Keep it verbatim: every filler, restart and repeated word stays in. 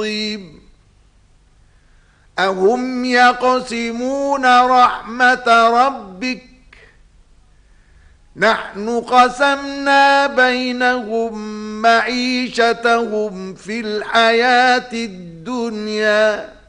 طيب أهم يقسمون رحمة ربك نحن قسمنا بينهم معيشتهم في الحياة الدنيا